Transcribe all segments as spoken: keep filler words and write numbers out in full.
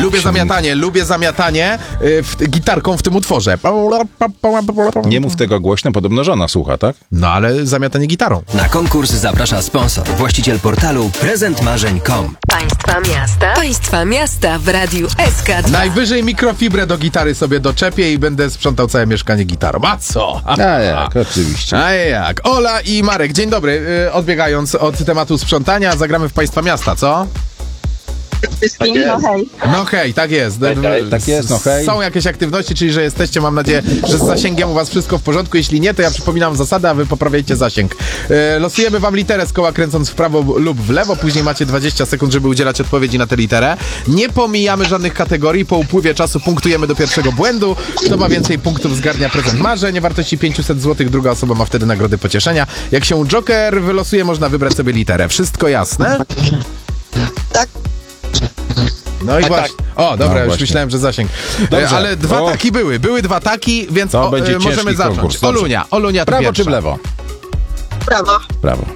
Lubię zamiatanie, lubię zamiatanie y, w, gitarką w tym utworze. Nie mów tego głośno, podobno żona słucha, tak? No ale zamiatanie gitarą. Na konkurs zaprasza sponsor, właściciel portalu prezent marzeń kropka com. Państwa miasta. Państwa miasta w radiu S K dwa. Najwyżej mikrofibrę do gitary sobie doczepię i będę sprzątał całe mieszkanie gitarą. A co? A jak, oczywiście. A jak? Ola i Marek, dzień dobry. Yy, odbiegając od tematu sprzątania, zagramy w Państwa miasta, co? Wszystkim, no hej. No hej, tak jest. Hej, hej. Tak jest, no hej. Są jakieś aktywności, czyli że jesteście, mam nadzieję, że z zasięgiem u was wszystko w porządku. Jeśli nie, to ja przypominam zasadę, a wy poprawiajcie zasięg. E, losujemy wam literę z koła, kręcąc w prawo lub w lewo. Później macie dwadzieścia sekund, żeby udzielać odpowiedzi na tę literę. Nie pomijamy żadnych kategorii. Po upływie czasu punktujemy do pierwszego błędu. Kto ma więcej punktów, zgarnia prezent marzeń. Wartości pięćset złotych. Druga osoba ma wtedy nagrody pocieszenia. Jak się Joker wylosuje, można wybrać sobie literę. Wszystko jasne? Tak. No i tak, właśnie. tak. O, dobra, No już właśnie. myślałem, że zasięg. Dobrze. E, Ale dwa O. taki były. Były dwa taki, więc To o, będzie e, możemy ciężki zacząć. konkurs. Dobrze. Olunia, Olunia to Prawo pierwsza. czy w lewo? Brawo. Prawo.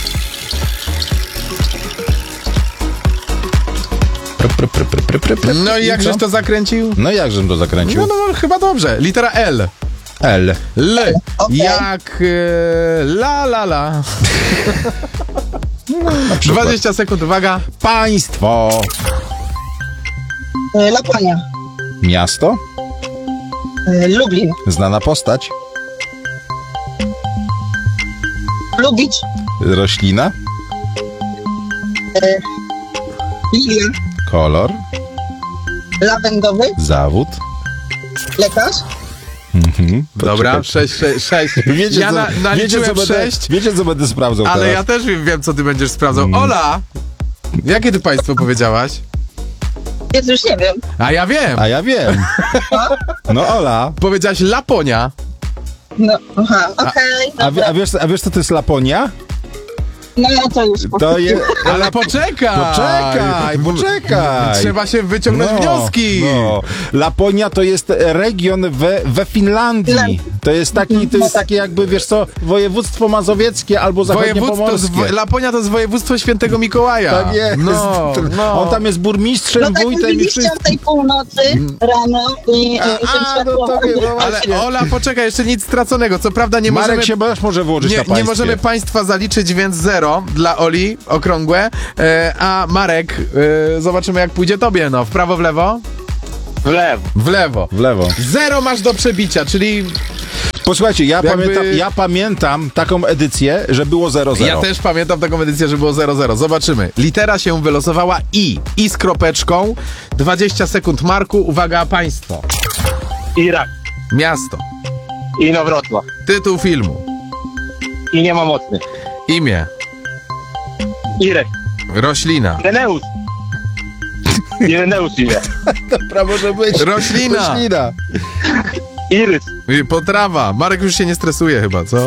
Pr, pr, pr, pr, pr, pr, pr. No i jak co? żeś to zakręcił? No jakżem to zakręcił? No, no, no, chyba dobrze. Litera L. L. L. Okej. Jak e, la la la. dwadzieścia sekund, uwaga. Państwo. E, Laponia. Miasto. E, Lublin. Znana postać. Lubicz. Roślina. E, Lilia. Kolor. Lawendowy. Zawód. Lekarz. Mhm. Dobra, Poczekaj. sześć, sześć, sześć. Wiecie, Ja co, na, wiecie, naliczyłem co będę, sześć, wiecie, co będę sprawdzał ale teraz? ja też wiem, wiem, co ty będziesz sprawdzał. Ola! Jakie ty państwo powiedziałaś? Więc już nie wiem. A ja wiem. A ja wiem. No Ola. Powiedziałaś Laponia. No, aha, okej. A, wie- a, wiesz, a wiesz, co to jest Laponia? No to już. To jest... Ale poczekaj! Poczekaj, poczekaj. Trzeba się wyciągnąć No, wnioski. No. Laponia to jest region we, we Finlandii. Finlandii. To jest taki, to jest takie jakby, wiesz co, województwo mazowieckie albo Województwo z, zachodniopomorskie. Laponia to jest województwo świętego Mikołaja. Tak jest. No, no. On tam jest burmistrzem, No tak wójtem i mówiliście wszystkim. o tej północy rano i, i A, tym a, no to wiem, no Ale właśnie. Ola, poczekaj, jeszcze nic straconego. Co prawda nie Marek możemy... się też może włożyć Nie, na państwie. nie możemy państwa zaliczyć, więc zero dla Oli, okrągłe. E, a Marek, e, zobaczymy jak pójdzie tobie, no. W prawo, w lewo? W lewo. W lewo. W lewo. Zero masz do przebicia, czyli Posłuchajcie, ja, Jakby- pamiętam, ja pamiętam taką edycję, że było zero zero. ja też pamiętam taką edycję, że było zero zero. Zobaczymy. Litera się wylosowała I. I z kropeczką. dwadzieścia sekund, Marku. Uwaga, państwo. Irak. Miasto. Inowrocław. Tytuł filmu. I nie ma mocny. Imię. Irek. Roślina. Ireneus. Ireneus imię. Dobra, może być. Roślina. Roślina. Irys. Y, Potrawa. Marek już się nie stresuje chyba, co?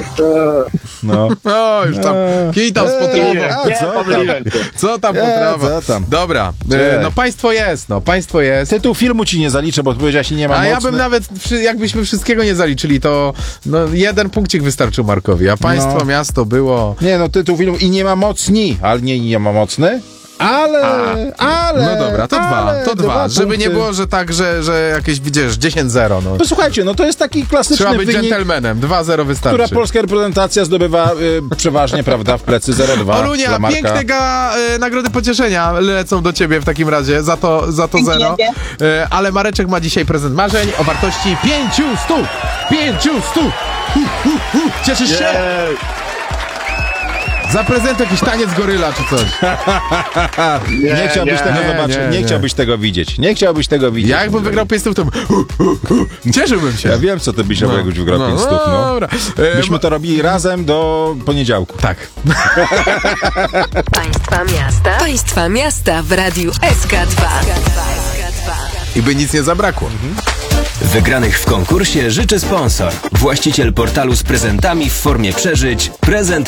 No. O, już tam kij tam z potrawą. A, Nie, co tam? pomyliłem się. Co tam Nie, potrawa? co tam? Dobra, Cześć. e, no państwo jest, no państwo jest. Tytuł filmu ci nie zaliczę, bo powiedziałeś, nie ma A mocny. ja bym nawet, przy- jakbyśmy wszystkiego nie zaliczyli, to no, jeden punkcik wystarczył Markowi, a państwo, No. miasto było... Nie, no tytuł filmu i nie ma mocni, ale nie, nie ma mocny, ale, ale... No dobra, to dwa, ale to dwa, żeby punkty. nie było, że tak, że, że jakieś, widzisz, dziesięć zero, no. No słuchajcie, no to jest taki klasyczny Trzeba być wynik, dżentelmenem, dwa zero wystarczy. która polska reprezentacja zdobywa y, przeważnie, prawda, w plecy zero dwa dla Olunia, Marka. piękne ga, e, nagrody pocieszenia lecą do ciebie w takim razie, za to, za to Dzięki, zero. E, ale Mareczek ma dzisiaj prezent marzeń o wartości pięciuset. pięciuset. Hu, hu, hu. Cieszysz się? Jej. Za prezent jakiś taniec goryla czy coś. Nie, nie chciałbyś nie, tego nie, zobaczyć, nie, nie, nie. chciałbyś tego widzieć, nie chciałbyś tego widzieć. Ja jakbym wygrał pięć stów, to bym... hu, hu, hu. Cieszyłbym się. Ja wiem, co ty byś robił, jakbyś wygrał pięć stów, no. Dobra. E, Myśmy to robili razem do poniedziałku. Tak. Państwa miasta. Państwa miasta w radiu S K dwa. I by nic nie zabrakło. Wygranych w konkursie życzy sponsor, właściciel portalu z prezentami w formie przeżyć prezent